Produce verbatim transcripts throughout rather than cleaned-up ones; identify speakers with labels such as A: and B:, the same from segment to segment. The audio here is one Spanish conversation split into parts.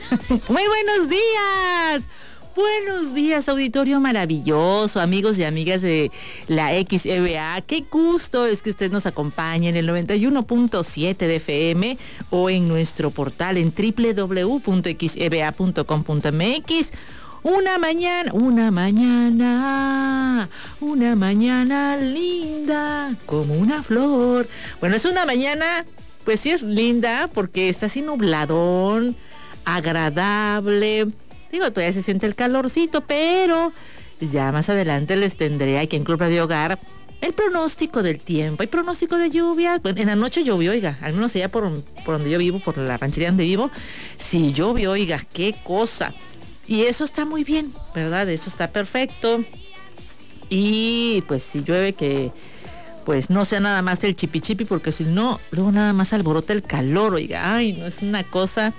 A: Muy buenos días. Buenos días, auditorio maravilloso, amigos y amigas de la X E B A. Qué gusto es que usted nos acompañe en el noventa y uno punto siete de F M o en nuestro portal en doble u doble u doble u punto x e b a punto com punto m x. Una mañana, una mañana, una mañana linda como una flor. Bueno, es una mañana, pues sí es linda porque está así nubladón, agradable. Digo, todavía se siente el calorcito, pero ya más adelante les tendré aquí en Club Radio Hogar el pronóstico del tiempo. Hay pronóstico de lluvia. Bueno, en la noche llovió, oiga, al menos allá por, por donde yo vivo, por la ranchería donde vivo, sí llovió, oiga, qué cosa. Y eso está muy bien, ¿verdad? Eso está perfecto. Y pues si llueve que pues no sea nada más el chipi chipi, porque si no, luego nada más alborota el calor, oiga. Ay, no, es una cosa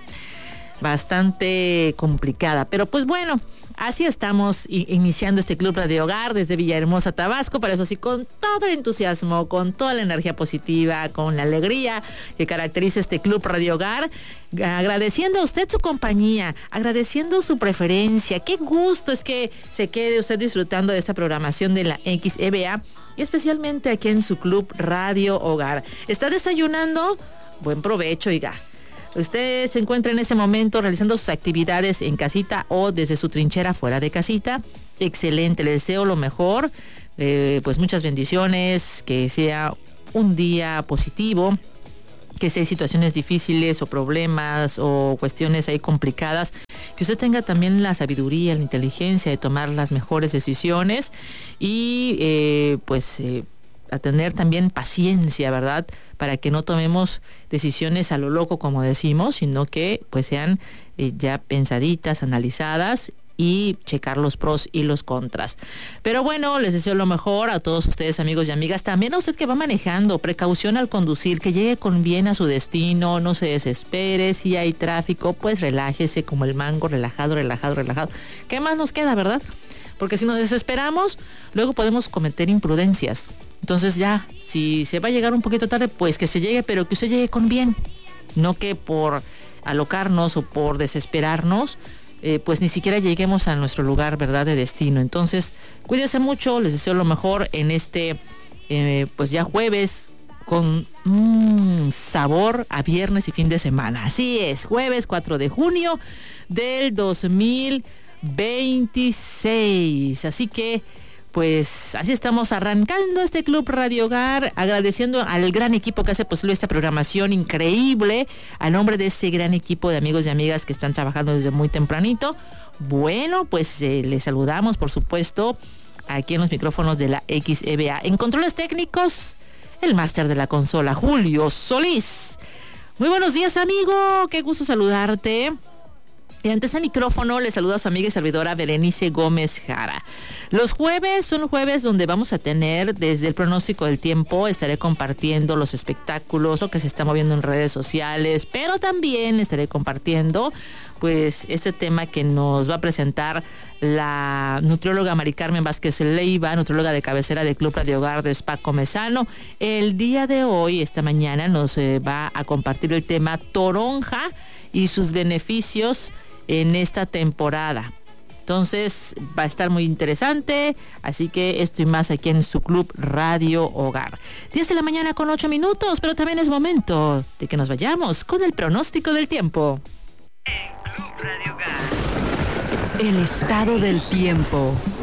A: bastante complicada, pero pues bueno, así estamos iniciando este Club Radio Hogar desde Villahermosa, Tabasco, para eso sí, con todo el entusiasmo, con toda la energía positiva, con la alegría que caracteriza este Club Radio Hogar, agradeciendo a usted su compañía, agradeciendo su preferencia. Qué gusto es que se quede usted disfrutando de esta programación de la X E B A y especialmente aquí en su Club Radio Hogar. ¿Está desayunando? Buen provecho, oiga. Usted se encuentra en ese momento realizando sus actividades en casita o desde su trinchera fuera de casita. Excelente, le deseo lo mejor, eh, pues muchas bendiciones, que sea un día positivo, que si hay situaciones difíciles o problemas o cuestiones ahí complicadas, que usted tenga también la sabiduría, la inteligencia de tomar las mejores decisiones y eh, pues eh, a tener también paciencia, ¿verdad? Para que no tomemos decisiones a lo loco, como decimos, sino que pues sean eh, ya pensaditas, analizadas y checar los pros y los contras. Pero bueno, les deseo lo mejor a todos ustedes, amigos y amigas. También a usted que va manejando, precaución al conducir, que llegue con bien a su destino, no se desespere. Si hay tráfico, pues relájese como el mango, relajado, relajado, relajado. ¿Qué más nos queda, verdad? Porque si nos desesperamos, luego podemos cometer imprudencias. Entonces ya, si se va a llegar un poquito tarde, pues que se llegue, pero que usted llegue con bien. No que por alocarnos o por desesperarnos, eh, pues ni siquiera lleguemos a nuestro lugar, ¿verdad?, de destino. Entonces, cuídense mucho, les deseo lo mejor en este, eh, pues ya jueves, con mmm, sabor a viernes y fin de semana. Así es, jueves cuatro de junio del dos mil veintiséis. Así que pues así estamos arrancando este Club Radio Hogar, agradeciendo al gran equipo que hace posible esta programación increíble, a nombre de este gran equipo de amigos y amigas que están trabajando desde muy tempranito. Bueno, pues eh, les saludamos, por supuesto, aquí en los micrófonos de la X E B A. En controles técnicos, el máster de la consola, Julio Solís. Muy buenos días, amigo, qué gusto saludarte. Y antes del micrófono les saluda a su amiga y servidora Berenice Gómez Jara. Los jueves son jueves donde vamos a tener desde el pronóstico del tiempo, estaré compartiendo los espectáculos, lo que se está moviendo en redes sociales, pero también estaré compartiendo pues este tema que nos va a presentar la nutrióloga Mari Carmen Vázquez Leiva, nutrióloga de cabecera del Club Radio Hogar de Spa Comezano. El día de hoy, esta mañana, nos eh, va a compartir el tema toronja y sus beneficios en esta temporada. Entonces va a estar muy interesante, así que esto y más aquí en su Club Radio Hogar. diez de la mañana con ocho minutos, pero también es momento de que nos vayamos con el pronóstico del tiempo.
B: En Club Radio Hogar, el estado del tiempo.